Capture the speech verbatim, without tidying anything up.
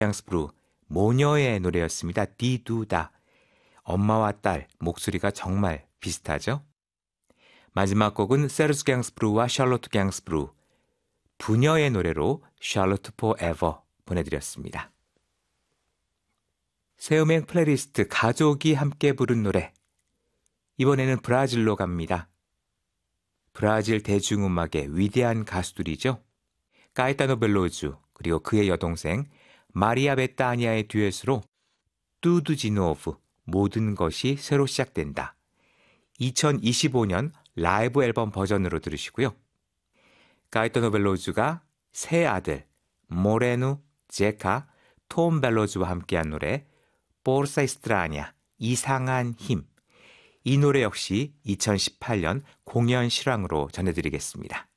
양스브루 모녀의 노래였습니다. 디두다. 엄마와 딸 목소리가 정말 비슷하죠? 마지막 곡은 세르주 갱스브루와 샬로트 갱스브루 부녀의 노래로 샬로트 포에버 보내드렸습니다. 새음악 플레이리스트 가족이 함께 부른 노래 이번에는 브라질로 갑니다. 브라질 대중음악의 위대한 가수들이죠. 까에타노 벨로주 그리고 그의 여동생 마리아 베타니아의 듀엣으로 뚜두 지노브 모든 것이 새로 시작된다. 이천이십오 년 라이브 앨범 버전으로 들으시고요. 까에타노 벨로주가 새 아들 모레누, 제카, 톰 벨로주와 함께한 노래 포르사 이스트라냐 이상한 힘 이 노래 역시 이천십팔 년 공연 실황으로 전해드리겠습니다.